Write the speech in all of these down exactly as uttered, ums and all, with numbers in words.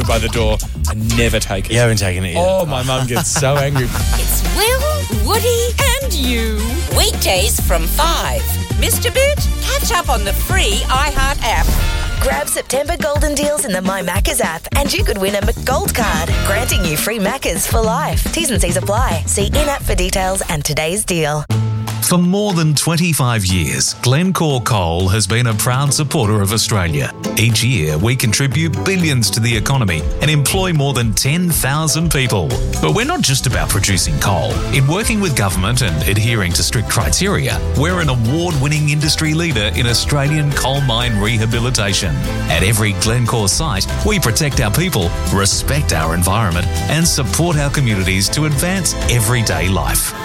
chocolate by the door. I never take it. You haven't taken it yet. Oh, my mum gets so angry. It's Will, Woody and you. Weekdays from five. Missed a bit? Catch up on the free iHeart app. Grab September golden deals in the My Maccas app and you could win a McGold card, granting you free Maccas for life. T's and C's apply. See in-app for details and today's deal. For more than twenty-five years, Glencore Coal has been a proud supporter of Australia. Each year, we contribute billions to the economy and employ more than ten thousand people. But we're not just about producing coal. In working with government and adhering to strict criteria, we're an award-winning industry leader in Australian coal mine rehabilitation. At every Glencore site, we protect our people, respect our environment, and support our communities to advance everyday life.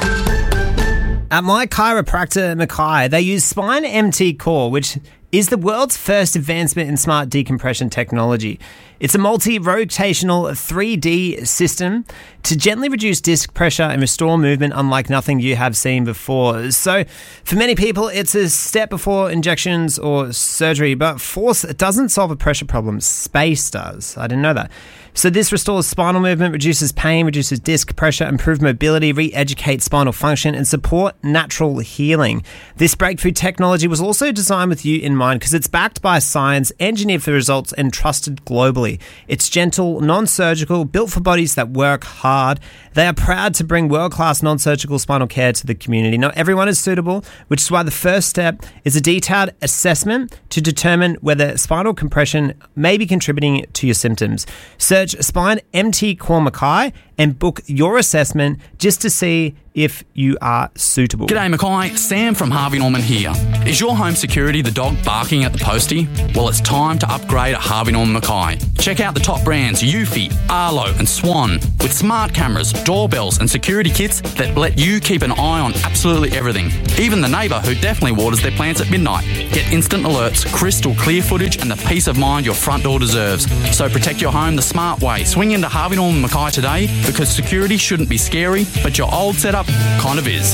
At my chiropractor Mackay, they use Spine M T Core, which is the world's first advancement in smart decompression technology. It's a multi-rotational three D system to gently reduce disc pressure and restore movement unlike nothing you have seen before. So for many people, it's a step before injections or surgery, but force doesn't solve a pressure problem. Space does. I didn't know that. So this restores spinal movement, reduces pain, reduces disc pressure, improves mobility, re-educates spinal function, and support natural healing. This breakthrough technology was also designed with you in mind because it's backed by science, engineered for results, and trusted globally. It's gentle, non-surgical, built for bodies that work hard. They are proud to bring world-class non-surgical spinal care to the community. Not everyone is suitable, which is why the first step is a detailed assessment to determine whether spinal compression may be contributing to your symptoms. Search Spine M T Core Mackay and book your assessment just to see if you are suitable. G'day Mackay, Sam from Harvey Norman here. Is your home security the dog barking at the postie? Well, it's time to upgrade at Harvey Norman Mackay. Check out the top brands Eufy, Arlo and Swan with smart cameras, doorbells and security kits that let you keep an eye on absolutely everything. Even the neighbour who definitely waters their plants at midnight. Get instant alerts, crystal clear footage and the peace of mind your front door deserves. So protect your home the smart way. Swing into Harvey Norman Mackay today because security shouldn't be scary, but your old setup kind of is.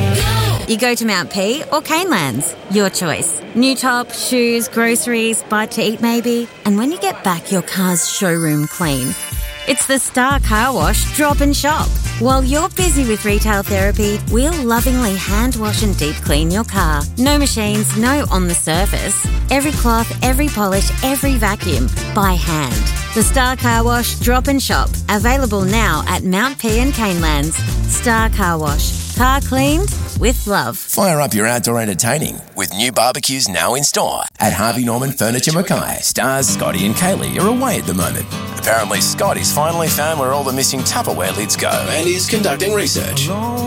You go to Mount P or Canelands, your choice. New top, shoes, groceries, bite to eat maybe. And when you get back, your car's showroom clean. It's the Star Car Wash Drop and Shop. While you're busy with retail therapy, we'll lovingly hand wash and deep clean your car. No machines, no on the surface. Every cloth, every polish, every vacuum, by hand. The Star Car Wash Drop and Shop. Available now at Mount P and Canelands. Star Car Wash. Car cleaned with love. Fire up your outdoor entertaining with new barbecues now in store at Harvey Norman Furniture Mackay. Stars, Scotty and Kaylee are away at the moment. Apparently, Scotty's finally found where all the missing Tupperware lids go and is conducting research.